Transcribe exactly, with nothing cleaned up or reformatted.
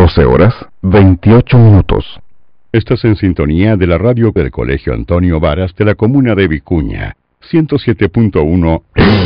doce horas, veintiocho minutos. Estás en sintonía de la radio del Colegio Antonio Varas de la comuna de Vicuña, ciento siete punto uno.